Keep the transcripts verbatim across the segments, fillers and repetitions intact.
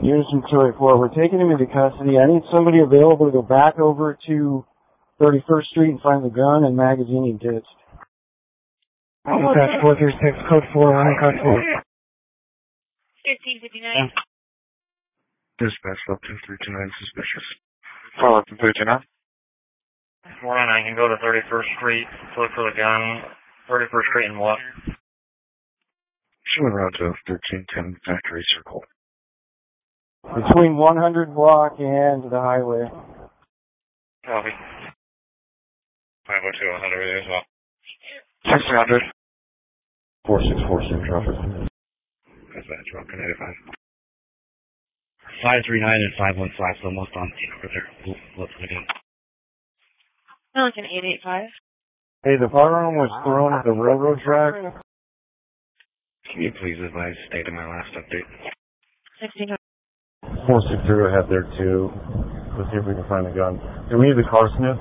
Units from two eighty-four, we're taking him into custody. I need somebody available to go back over to thirty-first Street and find the gun and magazine he ditched. Dispatch four three six, code four, line custody. fifteen fifty-nine. Dispatch level two three two nine, suspicious. Follow up to three two nine. four nine nine can go to thirty-first Street, look for the gun. thirty-first Street and what? Showing route to thirteen ten Factory Circle. Between one hundred block and the highway. Copy. five oh two, one hundred as well. six hundred. four six four, same traffic. Dispatch, Rocket eighty-five. five three nine and five one five, so almost on over there. What's it again? Pelican eight eight five. Hey, the firearm was thrown at the railroad track. Can you please advise the state of my last update? sixteen hundred. four six zero have there too. Let's see if we can find the gun. Do we need the car sniff?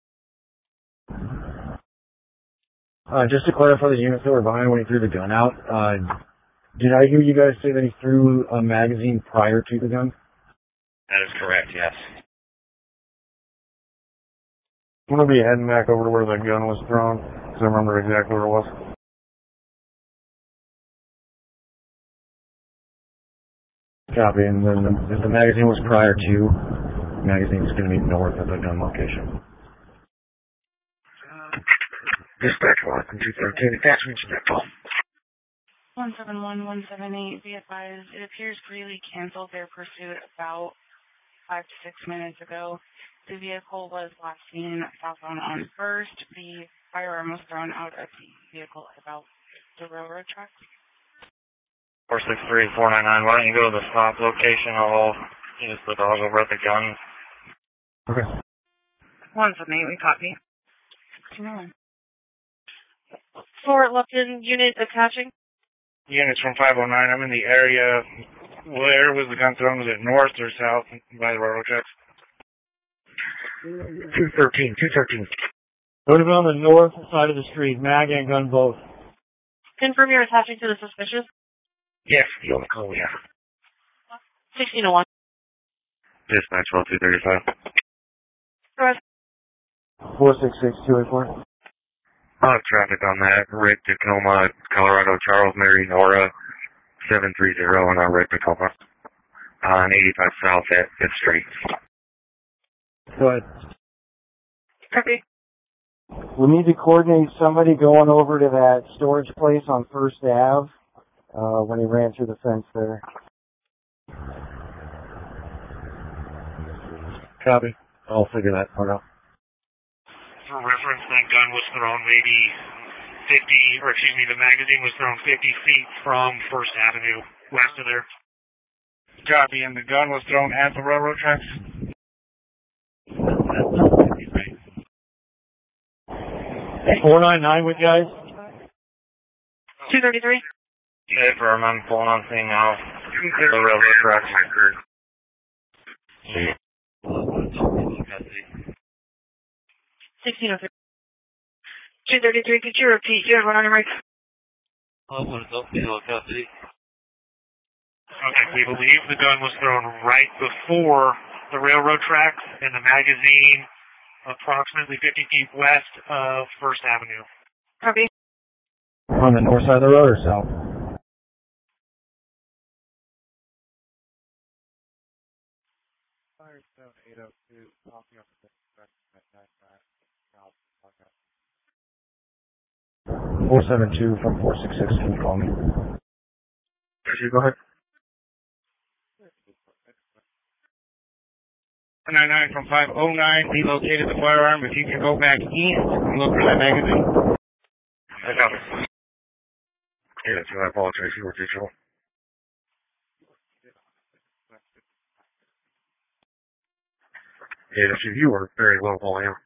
Uh, just to clarify the units that were behind when he threw the gun out, uh, did I hear you guys say that he threw a magazine prior to the gun? That is correct, yes. I'm going to be heading back over to where the gun was thrown, because I remember exactly where it was. Copy, and then the, if the magazine was prior to, the magazine's going to be north of the gun location. Dispatch one two thirteen, attachment to that phone. one seven one one seven eight, be advised, it appears Greeley canceled their pursuit about five to six minutes ago. The vehicle was last seen southbound on First. The firearm was thrown out of the vehicle at about the railroad tracks. four six three, four nine nine, why don't you go to the stop location? I'll just the dog over at the gun. Okay. one seven eight, we copy. sixty-nine. Fort Lupton unit attaching. Units from five oh nine, I'm in the area. Where was the gun thrown? Was it north or south by the railroad tracks? two thirteen, two thirteen. Would have been on the north side of the street, mag and gun both. Confirm you're attaching to the suspicious. Yes, the only call we have. sixteen oh one. Dispatch well two thirty-five. Correct. four six six two eight four. Uh, traffic on that. Rick Tacoma, Colorado, Charles Mary, Nora, seven three zero on our Rick Tacoma. On eighty-five South at fifth Street. Go ahead. Copy. We need to coordinate somebody going over to that storage place on First Ave uh, when he ran through the fence there. Copy. I'll figure that part out. For reference, that gun was thrown maybe fifty, or excuse me, the magazine was thrown fifty feet from First Avenue, west of there. Copy, and the gun was thrown at the railroad tracks? four nine nine with guys? two thirty-three. Okay, firm, I'm pulling on scene now. The railroad tracks. sixteen oh three. two thirty-three, could you repeat? You have one on your mic. Okay, we believe the gun was thrown right before the railroad tracks and the magazine approximately fifty feet west of First Avenue. Copy. On the north side of the road or south? four seven two from four six six, can you call me? Go ahead. nine nine from five oh nine, we located the firearm. If you can go back east and look for that magazine. I got it. Yeah, so I apologize, you were digital. Yeah, so you were very low volume.